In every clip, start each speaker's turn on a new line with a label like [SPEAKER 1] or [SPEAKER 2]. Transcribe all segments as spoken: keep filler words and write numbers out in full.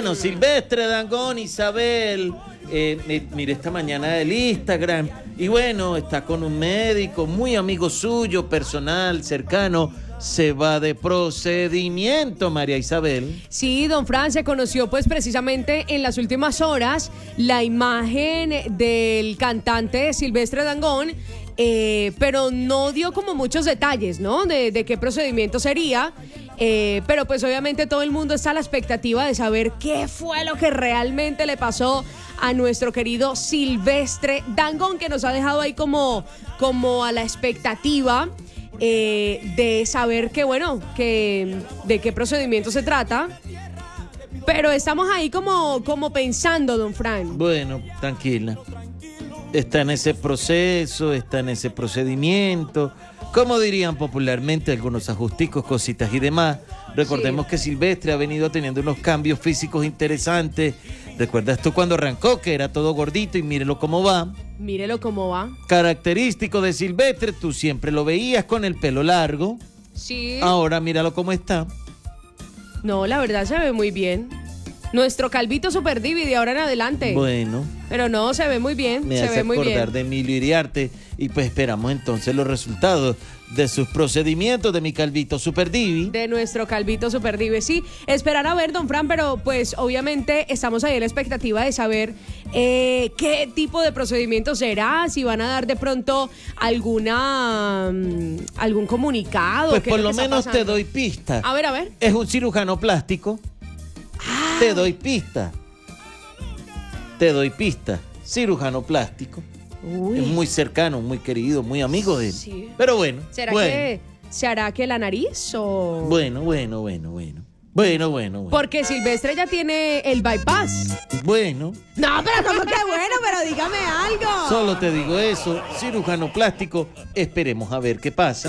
[SPEAKER 1] Bueno, Silvestre Dangond, Isabel, eh, eh, mire esta mañana del Instagram, y bueno, está con un médico, muy amigo suyo, personal, cercano, se va de procedimiento, María Isabel.
[SPEAKER 2] Sí, don Fran, se conoció pues precisamente en las últimas horas la imagen del cantante Silvestre Dangond, eh, pero no dio como muchos detalles, ¿no? De, de qué procedimiento sería. Eh, pero pues obviamente todo el mundo está a la expectativa de saber qué fue lo que realmente le pasó a nuestro querido Silvestre Dangond, que nos ha dejado ahí como, como a la expectativa eh, de saber que, bueno, que, de qué procedimiento se trata. Pero estamos ahí como, como pensando, don Fran.
[SPEAKER 1] Bueno, tranquila. Está en ese proceso, está en ese procedimiento. Como dirían popularmente algunos ajusticos, cositas y demás. Recordemos sí. que Silvestre ha venido teniendo unos cambios físicos interesantes. ¿Recuerdas tú cuando arrancó que era todo gordito y mírelo cómo va?
[SPEAKER 2] Mírelo cómo va.
[SPEAKER 1] Característico de Silvestre, tú siempre lo veías con el pelo largo.
[SPEAKER 2] Sí.
[SPEAKER 1] Ahora míralo cómo está.
[SPEAKER 2] No, la verdad se ve muy bien. Nuestro calvito super divi de ahora en adelante.
[SPEAKER 1] Bueno.
[SPEAKER 2] Pero no, se ve muy bien.
[SPEAKER 1] Me
[SPEAKER 2] se
[SPEAKER 1] hace
[SPEAKER 2] ve muy
[SPEAKER 1] acordar
[SPEAKER 2] bien.
[SPEAKER 1] de Emilio Iriarte. Y pues esperamos entonces los resultados de sus procedimientos de mi calvito super divi.
[SPEAKER 2] De nuestro calvito super divi. Sí, esperar a ver, don Fran, pero pues obviamente estamos ahí en la expectativa de saber eh, qué tipo de procedimiento será, si van a dar de pronto alguna um, algún comunicado.
[SPEAKER 1] Pues
[SPEAKER 2] qué
[SPEAKER 1] por
[SPEAKER 2] es
[SPEAKER 1] lo
[SPEAKER 2] que está
[SPEAKER 1] menos
[SPEAKER 2] pasando.
[SPEAKER 1] te doy pista.
[SPEAKER 2] A ver, a ver.
[SPEAKER 1] Es un cirujano plástico.
[SPEAKER 2] Ah.
[SPEAKER 1] Te doy pista. Te doy pista. Cirujano plástico.
[SPEAKER 2] Uy.
[SPEAKER 1] Es muy cercano, muy querido, muy amigo de él.
[SPEAKER 2] Sí.
[SPEAKER 1] Pero bueno.
[SPEAKER 2] ¿Será
[SPEAKER 1] bueno.
[SPEAKER 2] que se hará que la nariz o...?
[SPEAKER 1] Bueno, bueno, bueno, bueno. Bueno, bueno, bueno.
[SPEAKER 2] Porque Silvestre ya tiene el bypass.
[SPEAKER 1] Bueno.
[SPEAKER 2] No, pero como que bueno, pero dígame algo.
[SPEAKER 1] Solo te digo eso. Cirujano plástico. Esperemos a ver qué pasa.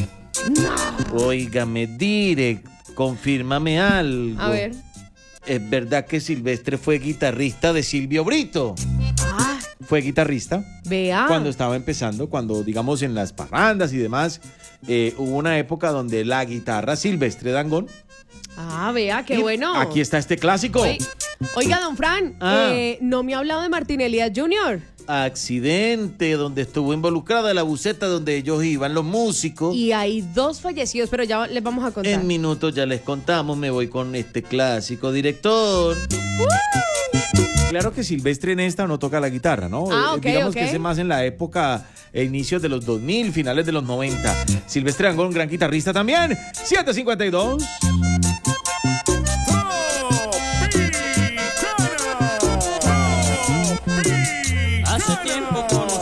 [SPEAKER 2] No.
[SPEAKER 1] Óigame, direct. Confírmame algo.
[SPEAKER 2] A ver.
[SPEAKER 1] ¿Es verdad que Silvestre fue guitarrista de Silvio Brito?
[SPEAKER 2] Ah,
[SPEAKER 1] Fue guitarrista.
[SPEAKER 2] vea.
[SPEAKER 1] Cuando estaba empezando, cuando digamos en las parrandas y demás, eh, hubo una época donde la guitarra Silvestre Dangond.
[SPEAKER 2] Ah, vea, qué
[SPEAKER 1] Y
[SPEAKER 2] bueno.
[SPEAKER 1] Aquí está este clásico.
[SPEAKER 2] Oiga, oiga, don Fran,
[SPEAKER 1] Ah.
[SPEAKER 2] eh, ¿no me ha hablado de Martín Elías junior?
[SPEAKER 1] Accidente donde estuvo involucrada la buseta donde ellos iban, los músicos.
[SPEAKER 2] Y hay dos fallecidos, pero ya les vamos a contar.
[SPEAKER 1] En minutos ya les contamos, me voy con este clásico director. Claro que Silvestre en esta no toca la guitarra, ¿no?
[SPEAKER 2] Ah,
[SPEAKER 1] Eh,
[SPEAKER 2] ok,
[SPEAKER 1] Digamos
[SPEAKER 2] ok.
[SPEAKER 1] que es más en la época, eh, inicios de los dos mil, finales de los noventa. Silvestre Dangond, gran guitarrista también. siete cincuenta y dos.
[SPEAKER 3] Hace tiempo conocí